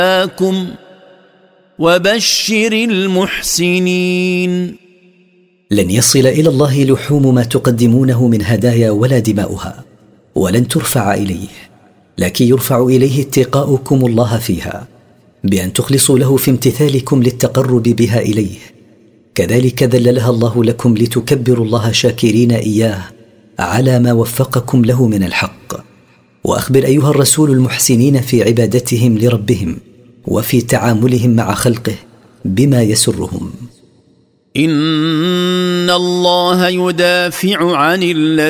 وبشر المحسنين. لن يصل إلى الله لحوم ما تقدمونه من هدايا ولا دماؤها، ولن ترفع إليه، لكن يرفع إليه اتقاؤكم الله فيها بأن تخلصوا له في امتثالكم للتقرب بها إليه. كذلك ذللها الله لكم لتكبروا الله شاكرين إياه على ما وفقكم له من الحق. وأخبر أيها الرسول المحسنين في عبادتهم لربهم وفي تعاملهم مع خلقه بما يسرهم. إن الله يدافع عن الذين